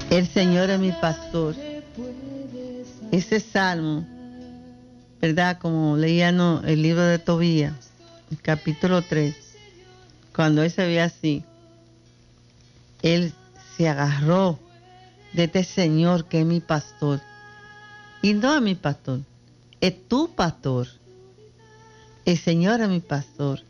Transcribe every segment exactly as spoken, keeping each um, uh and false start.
El Señor es mi pastor. Ese salmo, ¿verdad? Como leíamos el libro de Tobías, el capítulo tres, cuando él se ve así, él se agarró de este Señor que es mi pastor. Y no es mi pastor, es tu pastor. El Señor es mi pastor.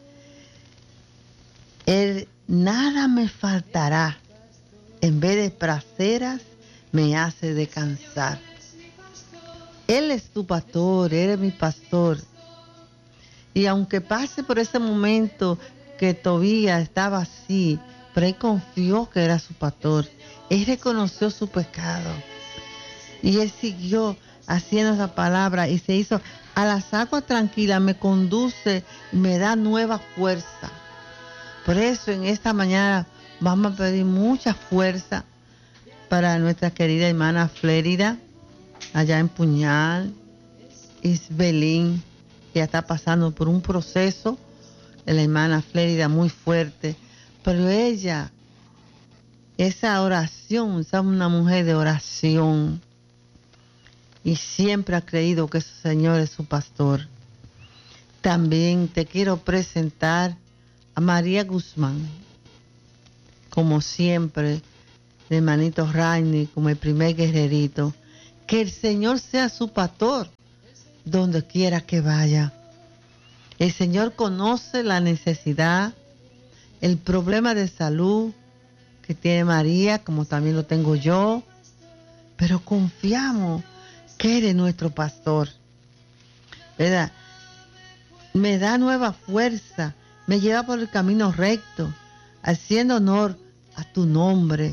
Él nada me faltará. En vez de praceras, me hace descansar. Él es tu pastor, Él es mi pastor. Y aunque pase por ese momento que Tobías estaba así, pero él confió que era su pastor. Él reconoció su pecado. Y él siguió haciendo esa palabra y se hizo a las aguas tranquilas, me conduce, me da nueva fuerza. Por eso en esta mañana vamos a pedir mucha fuerza para nuestra querida hermana Flérida, allá en Puñal, Isbelín, que está pasando por un proceso, de la hermana Flérida muy fuerte, pero ella, esa oración, es una mujer de oración, y siempre ha creído que su Señor es su pastor. También te quiero presentar a María Guzmán, como siempre, de hermanito Rainy, como el primer guerrerito. Que el Señor sea su pastor, donde quiera que vaya. El Señor conoce la necesidad, el problema de salud que tiene María, como también lo tengo yo, pero confiamos que Él es nuestro pastor, ¿verdad? Me da nueva fuerza, me lleva por el camino recto, haciendo honor a tu nombre.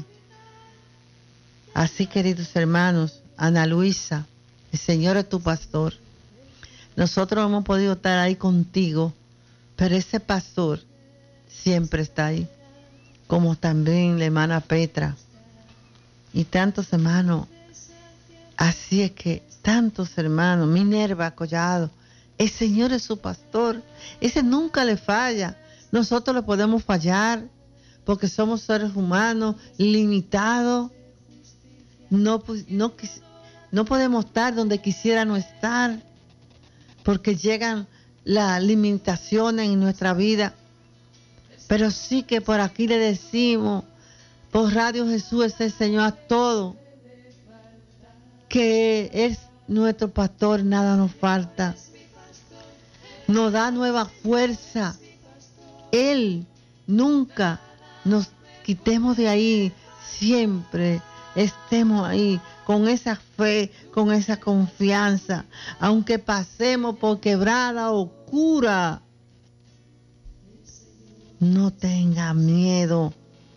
Así, queridos hermanos, Ana Luisa, el Señor es tu pastor. Nosotros hemos podido estar ahí contigo, pero ese pastor siempre está ahí, como también la hermana Petra y tantos hermanos. Así es que tantos hermanos, Minerva Collado, el Señor es su pastor, ese nunca le falla. Nosotros le podemos fallar porque somos seres humanos limitados, no, no, no podemos estar donde quisiéramos estar porque llegan las limitaciones en nuestra vida, pero sí que por aquí le decimos, por Radio Jesús es el Señor a todo, que es nuestro pastor, nada nos falta, nos da nueva fuerza. Él nunca nos quitemos de ahí, siempre estemos ahí con esa fe, con esa confianza, aunque pasemos por quebrada oscura. No tenga miedo,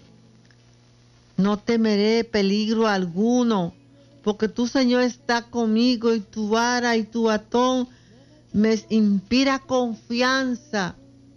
no temeré peligro alguno, porque tu Señor está conmigo y tu vara y tu bastón me inspira confianza.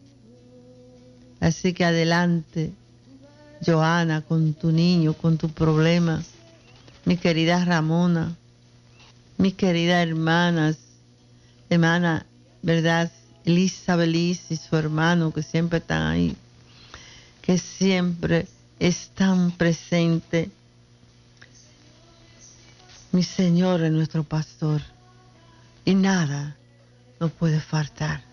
Así que adelante, Joana, con tu niño, con tu problema. Mi querida Ramona, mis queridas hermanas, hermana, ¿verdad? Elizabeth y su hermano, que siempre están ahí, que siempre están presentes. Mi Señor es nuestro pastor y nada nos puede faltar.